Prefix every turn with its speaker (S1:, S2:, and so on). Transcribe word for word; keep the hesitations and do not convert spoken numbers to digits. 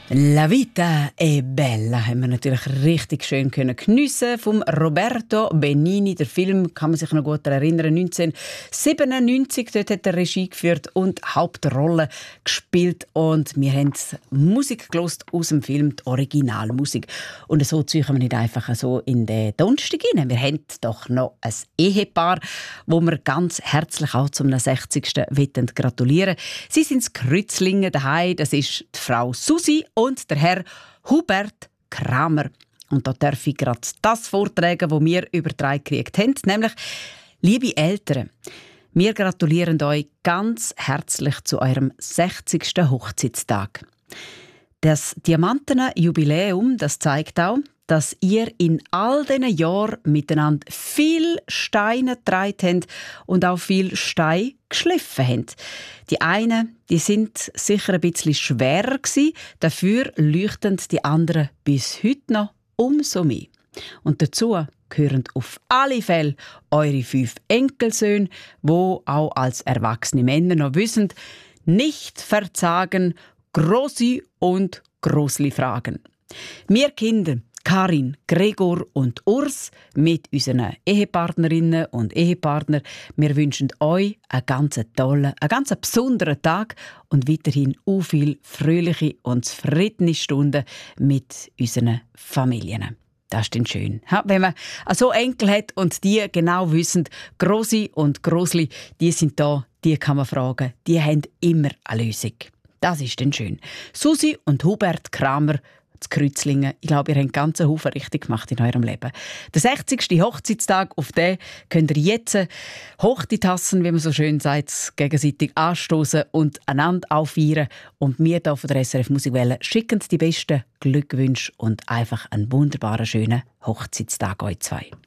S1: La vita è bella haben wir natürlich richtig schön können geniessen vom Roberto Benigni. Der Film kann man sich noch gut erinnern. neunzehnhundertsiebenundneunzig, dort hat er Regie geführt und Hauptrolle gespielt. Und wir haben Musik gehört aus dem Film, die Originalmusik. Und so ziehen wir nicht einfach so in den Donnerstag rein. Wir haben doch noch ein Ehepaar, wo wir ganz herzlich auch zum sechzigsten gratulieren. Sie sind in Kreuzlingen daheim. Das ist die Frau Susi und der Herr Hubert Kramer. Und da darf ich gerade das vortragen, was wir übertragen gekriegt haben, nämlich «Liebe Eltern, wir gratulieren euch ganz herzlich zu eurem sechzigsten Hochzeitstag. Das diamantene Jubiläum, das zeigt auch, dass ihr in all diesen Jahren miteinander viel Steine getragen habt und auch viel Steine geschliffen habt. Die einen, die sind sicher ein bisschen schwerer gewesen, dafür leuchten die anderen bis heute noch umso mehr. Und dazu gehören auf alle Fälle eure fünf Enkelsöhne, die auch als erwachsene Männer noch wissen, nicht verzagen, grosse und grossli Fragen. Wir Kinder, Karin, Gregor und Urs mit unseren Ehepartnerinnen und Ehepartnern. Wir wünschen euch einen ganz tollen, einen ganz besonderen Tag und weiterhin auch viel fröhliche und zufriedene Stunden mit unseren Familien. Das ist dann schön, wenn man so Enkel hat und die genau wissen, Grossi und Grossli, die sind da, die kann man fragen, die haben immer eine Lösung. Das ist dann schön. Susi und Hubert Kramer zu Kreuzlingen. Ich glaube, ihr habt einen ganzen Haufen richtig gemacht in eurem Leben. Der sechzigste Hochzeitstag, auf den könnt ihr jetzt Hochzeitstassen, wie man so schön sagt, gegenseitig anstoßen und einander auffeiern. Und wir hier von der S R F Musikwelle schicken die besten Glückwünsche und einfach einen wunderbaren, schönen Hochzeitstag euch zwei.